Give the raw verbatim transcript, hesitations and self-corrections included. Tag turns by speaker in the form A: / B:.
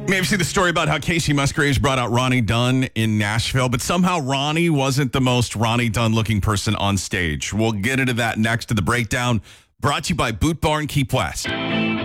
A: may have seen the story about how Casey Musgraves brought out Ronnie Dunn in Nashville, but somehow Ronnie wasn't the most Ronnie Dunn looking person on stage. We'll get into that next to the breakdown, brought to you by Boot Barn Keep West.